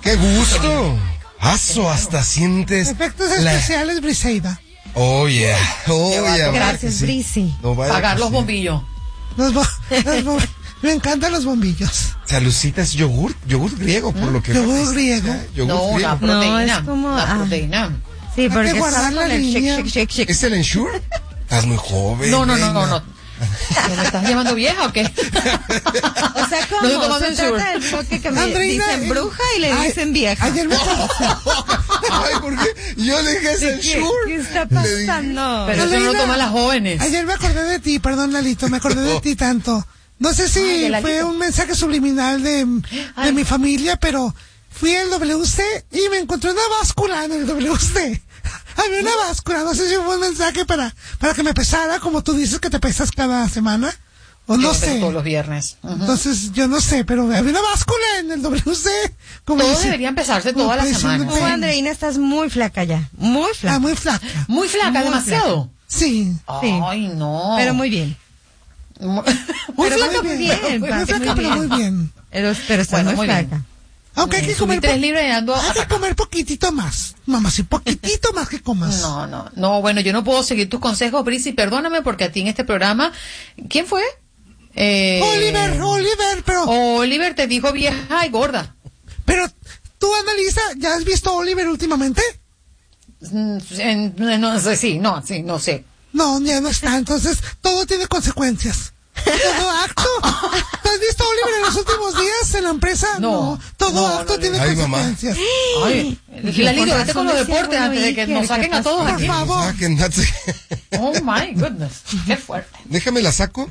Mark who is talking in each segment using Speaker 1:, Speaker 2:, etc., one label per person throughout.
Speaker 1: ¡Qué gusto! ¡Aso! Hasta sientes...
Speaker 2: Efectos especiales, Briseida.
Speaker 1: Oh, yeah. Oh, yeah.
Speaker 3: Gracias, Brisi.
Speaker 1: No vaya
Speaker 4: Pagar
Speaker 1: que
Speaker 4: los
Speaker 1: sí.
Speaker 4: bombillos.
Speaker 2: Me encantan los bombillos.
Speaker 1: Salucita es yogur griego, por lo que...
Speaker 2: Yogur griego.
Speaker 1: Yogur
Speaker 4: La
Speaker 1: griego.
Speaker 4: proteína.
Speaker 3: No, es como-
Speaker 4: La proteína.
Speaker 3: Sí,
Speaker 2: Hay
Speaker 3: porque
Speaker 2: que guardar
Speaker 3: estaba
Speaker 2: la
Speaker 3: con el
Speaker 2: línea.
Speaker 3: shake.
Speaker 1: ¿Es el Ensure? Estás muy joven.
Speaker 4: No.
Speaker 1: reina.
Speaker 4: ¿Me estás llamando vieja o qué?
Speaker 3: O sea,
Speaker 4: No,
Speaker 3: ¿cómo?
Speaker 4: yo tomando
Speaker 3: Se
Speaker 4: Ensure.
Speaker 3: trata del bloque que me
Speaker 2: Andreina,
Speaker 3: dicen bruja y le dicen vieja.
Speaker 2: Ayer me
Speaker 1: Ay, ¿por qué? Yo le dije es el
Speaker 3: ¿Qué
Speaker 1: Ensure.
Speaker 3: está
Speaker 1: Le dije,
Speaker 3: pasando?
Speaker 4: Pero eso no lo
Speaker 2: Andreina,
Speaker 4: toman las jóvenes.
Speaker 2: Ayer me acordé de ti, perdón, Lalito, me acordé de ti tanto. No sé si
Speaker 4: Ay, de Lalito.
Speaker 2: fue un mensaje subliminal de mi familia, pero fui al WC y me encontré una báscula en el WC. Había una báscula, no sé si fue un mensaje para que me pesara, como tú dices que te pesas cada semana, o
Speaker 4: Yo
Speaker 2: no
Speaker 4: me peso
Speaker 2: sé.
Speaker 4: todos los viernes. Ujú.
Speaker 2: Entonces, yo no sé, pero había una báscula en el WC. Como
Speaker 4: Todos
Speaker 2: dice-
Speaker 4: deberían pesarse
Speaker 2: como
Speaker 4: toda la
Speaker 2: diciendo,
Speaker 4: semana.
Speaker 3: Tú, Andreina, estás muy flaca ya. Muy flaca.
Speaker 2: Ah, muy flaca.
Speaker 4: Muy flaca,
Speaker 3: Muy
Speaker 4: demasiado.
Speaker 2: Sí.
Speaker 3: Sí.
Speaker 4: Ay, no.
Speaker 3: Pero muy bien.
Speaker 4: Muy
Speaker 3: Pero
Speaker 4: flaca,
Speaker 3: muy bien.
Speaker 2: Muy
Speaker 3: Papi,
Speaker 2: flaca, pero muy bien.
Speaker 3: Pero estás
Speaker 4: Bueno,
Speaker 3: muy
Speaker 4: muy bien.
Speaker 3: flaca.
Speaker 2: Aunque hay que comer,
Speaker 4: Subí 3 libras y ando
Speaker 2: hay que
Speaker 4: atacando.
Speaker 2: comer poquitito más. Mamá, sí, poquitito más que comas.
Speaker 4: No, bueno, yo no puedo seguir tus consejos, Brisi, perdóname porque a ti en este programa, ¿quién fue?
Speaker 2: Oliver, pero
Speaker 4: Oliver te dijo vieja y gorda.
Speaker 2: tú, Annalisa, ¿ya has visto a Oliver últimamente?
Speaker 4: No sé, no sé.
Speaker 2: No, ya no está, entonces todo tiene consecuencias. Todo acto. ¿Tú has visto a Oliver en los últimos días en la empresa?
Speaker 4: No.
Speaker 2: Todo
Speaker 4: No,
Speaker 2: acto
Speaker 4: no,
Speaker 2: tiene
Speaker 1: Ay, mamá.
Speaker 2: consecuencias.
Speaker 4: Ay, Lalito, vete con los deportes antes de que nos saquen a todos
Speaker 2: Por
Speaker 4: aquí.
Speaker 2: favor.
Speaker 1: Saquen, Nazi.
Speaker 4: Oh my goodness, qué fuerte.
Speaker 1: Déjame la saco.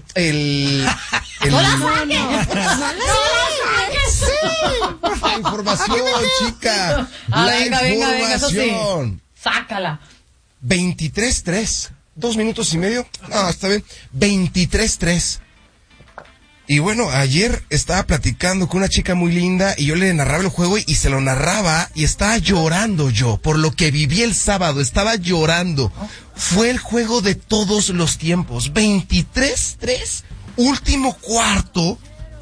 Speaker 1: La información, chica.
Speaker 4: Ah,
Speaker 1: La
Speaker 4: venga, eso sí.
Speaker 1: información.
Speaker 4: Sácala.
Speaker 1: 23-3. 2 minutos y medio. Ah, está bien. 23-3. Y bueno, ayer estaba platicando con una chica muy linda y yo le narraba el juego y se lo narraba y estaba llorando yo por lo que viví el sábado. Estaba llorando. Fue el juego de todos los tiempos. 23-3. Último cuarto.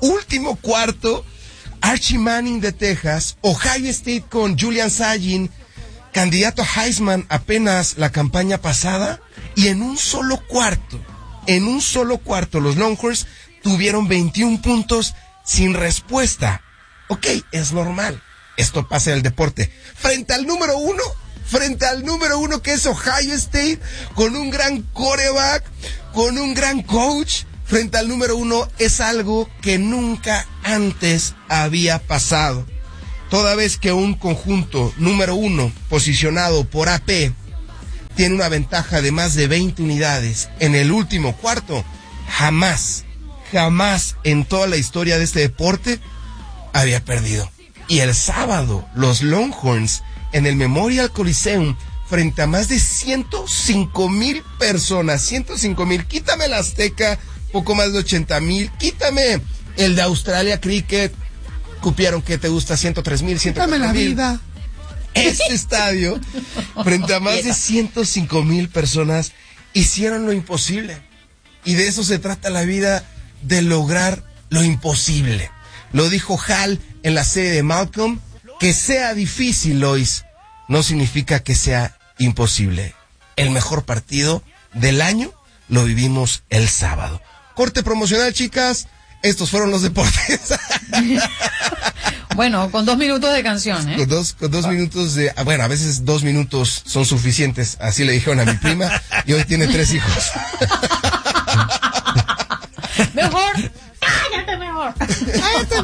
Speaker 1: Archie Manning de Texas. Ohio State con Julian Sayin, candidato a Heisman apenas la campaña pasada. Y en un solo cuarto, los Longhorns tuvieron 21 puntos sin respuesta. Ok, es normal. Esto pasa en el deporte. Frente al número uno que es Ohio State, con un gran quarterback, con un gran coach. Frente al número 1 es algo que nunca antes había pasado. Toda vez que un conjunto número 1 posicionado por AP tiene una ventaja de más de 20 unidades en el último cuarto, jamás en toda la historia de este deporte había perdido. Y el sábado, los Longhorns en el Memorial Coliseum, frente a más de 105,000 personas, 105,000, quítame la Azteca, poco más de 80,000, quítame el de Australia Cricket, cupieron que te gusta 103,000,
Speaker 2: Dame la
Speaker 1: 104,000.
Speaker 2: vida.
Speaker 1: Este estadio, frente a más de 105,000 personas, hicieron lo imposible. Y de eso se trata la vida, de lograr lo imposible. Lo dijo Hal en la serie de Malcolm, que sea difícil, Lois, no significa que sea imposible. El mejor partido del año lo vivimos el sábado. Corte promocional, chicas. Estos fueron los deportes.
Speaker 4: Bueno, con 2 minutos de canción, ¿eh?
Speaker 1: Con dos minutos de... Bueno, a veces 2 minutos son suficientes. Así le dijeron a mi prima. Y hoy tiene 3 hijos.